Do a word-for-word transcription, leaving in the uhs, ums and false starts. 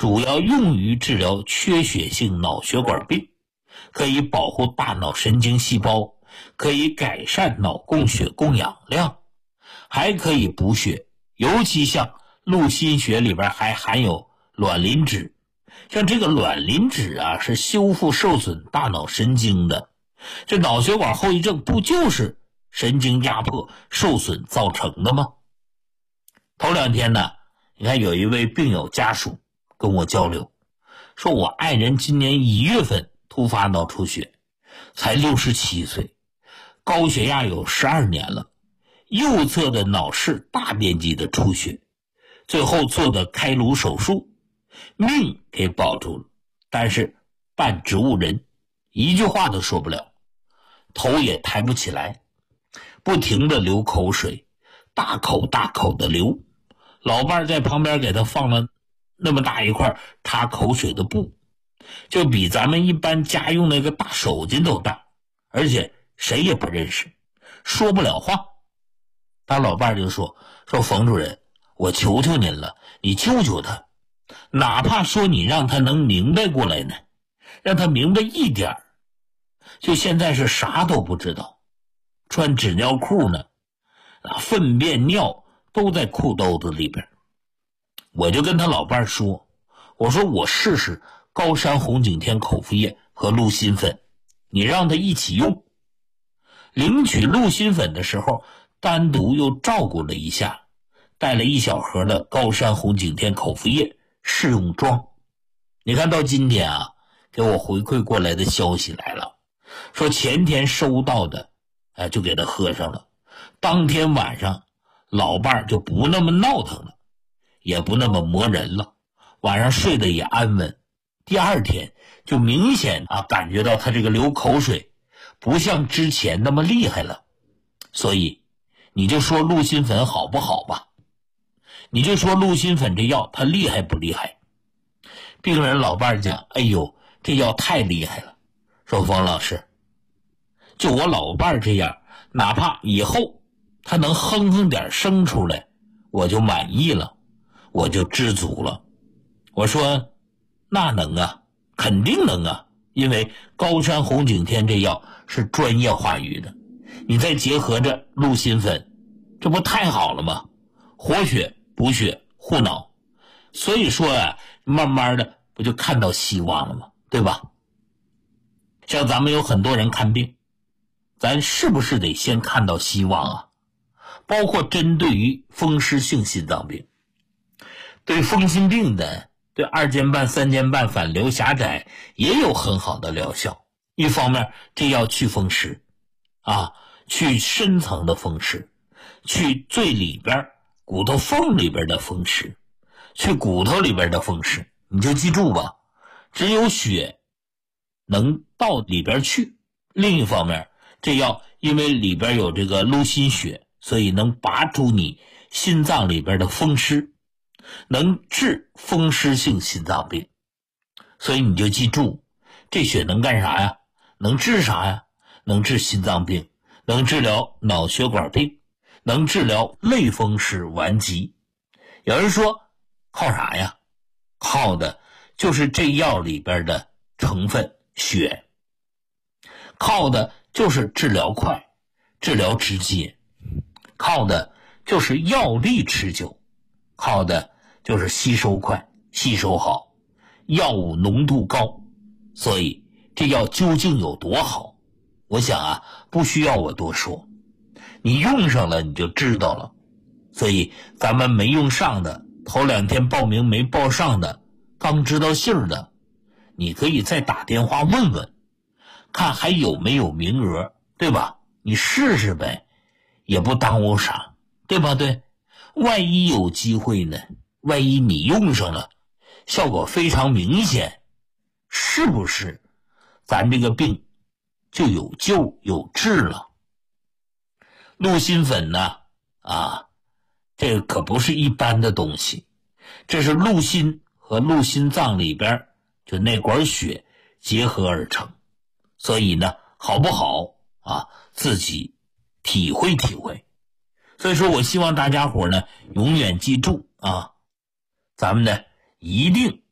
主要用于治疗缺血性脑血管病，可以保护大脑神经细胞，可以改善脑供血供氧量，还可以补血，尤其像鹿心血里边还含有卵磷脂，像这个卵磷脂啊，是修复受损大脑神经的。这脑血管后遗症不就是神经压迫受损造成的吗？头两天呢，你看有一位病友家属跟我交流，说我爱人今年一月份突发脑出血，才六十七岁，高血压有十二年了，右侧的脑室大面积的出血，最后做的开颅手术，命给保住了，但是半植物人，一句话都说不了，头也抬不起来，不停的流口水，大口大口的流。老伴在旁边给他放了那么大一块擦口水的布，就比咱们一般家用那个大手巾都大，而且谁也不认识，说不了话。他老伴就说说冯主任，我求求您了，你救救他，哪怕说你让他能明白过来呢，让他明白一点，就现在是啥都不知道，穿纸尿裤呢，粪便尿都在裤兜子里边。我就跟他老伴说，我说我试试高山红景天口服液和鹿心粉，你让他一起用。领取鹿心粉的时候，单独又照顾了一下，带了一小盒的高山红景天口服液试用装。你看到今天啊，给我回馈过来的消息来了，说前天收到的，哎，就给他喝上了，当天晚上老伴就不那么闹腾了，也不那么磨人了，晚上睡得也安稳。第二天就明显啊感觉到他这个流口水不像之前那么厉害了。所以你就说鹿心粉好不好吧，你就说鹿心粉这药它厉害不厉害。病人老伴讲，哎呦，这药太厉害了，说冯老师，就我老伴这样，哪怕以后他能哼哼点声出来，我就满意了，我就知足了。我说那能啊，肯定能啊，因为高山红景天这药是专业化语的，你再结合着鹿心粉，这不太好了吗？活血补血护脑，所以说啊，慢慢的不就看到希望了吗？对吧？像咱们有很多人看病，咱是不是得先看到希望啊？包括针对于风湿性心脏病，对风心病的，对二尖瓣三尖瓣反流狭窄也有很好的疗效。一方面这要去风湿啊，去深层的风湿，去最里边骨头缝里边的风湿，去骨头里边的风湿。你就记住吧，只有血能到里边去。另一方面这药因为里边有这个鹿心血，所以能拔出你心脏里边的风湿，能治风湿性心脏病。所以你就记住，这血能干啥呀？能治啥呀？能治心脏病，能治疗脑血管病，能治疗类风湿顽疾。有人说靠啥呀？靠的就是这药里边的成分血，靠的就是治疗快，治疗直接，靠的就是药力持久，靠的就是吸收快，吸收好，药物浓度高。所以这药究竟有多好，我想啊，不需要我多说，你用上了你就知道了。所以咱们没用上的，头两天报名没报上的，刚知道信儿的，你可以再打电话问问，看还有没有名额，对吧？你试试呗，也不耽误啥，对吧？对，万一有机会呢，万一你用上了，效果非常明显，是不是咱这个病就有救有治了？鹿心粉呢，啊，这个可不是一般的东西，这是鹿心和鹿心脏里边就那管血结合而成，所以呢，好不好啊，自己体会体会。所以说我希望大家伙呢，永远记住啊，咱们呢一定